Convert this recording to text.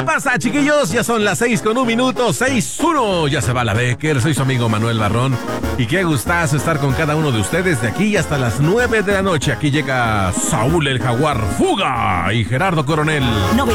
¿Qué pasa, chiquillos? Ya son las 6:01, 6:1. Ya se va la Becker. Soy su amigo Manuel Barrón. Y qué gustazo estar con cada uno de ustedes de aquí hasta las 9 de la noche. Aquí llega Saúl el Jaguar Fuga y Gerardo Coronel.